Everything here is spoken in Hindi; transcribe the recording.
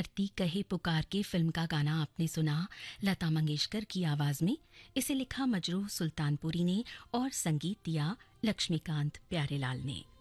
धरती कहे पुकार के फिल्म का गाना आपने सुना लता मंगेशकर की आवाज में। इसे लिखा मजरूह सुल्तानपुरी ने और संगीत दिया लक्ष्मीकांत प्यारेलाल ने।